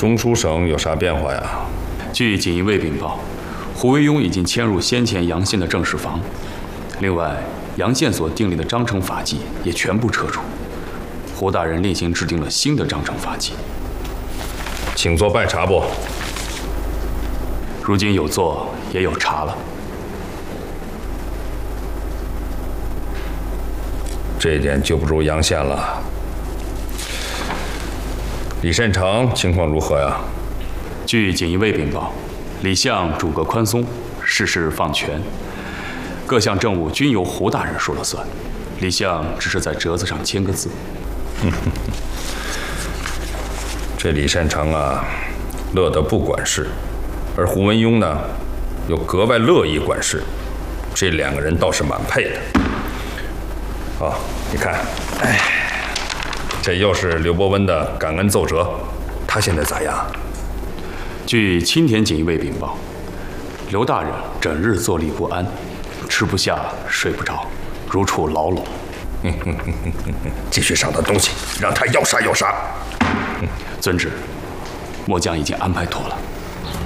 中书省有啥变化呀？ 据锦衣卫禀报，胡惟庸已经迁入先前杨宪的正室房。另外，杨宪所订立的章程法纪也全部撤除。胡大人另行制定了新的章程法纪。 请做拜查不？ 如今有做也有查了。 这一点就不如杨宪了。李善长情况如何呀？ 据锦衣卫禀报，李相主格宽松，事事放权，各项政务均由胡大人说了算，李相只是在折子上签个字。 这李善长啊，乐得不管事，而胡文庸呢，又格外乐意管事，这两个人倒是蛮配的。哦，你看，哎，这又是刘伯温的感恩奏折，他现在咋样？ 据青田锦衣卫禀报，刘大人整日坐立不安，吃不下睡不着，如处牢笼。 继续赏他东西，让他要啥有啥。 遵旨，末将已经安排妥了。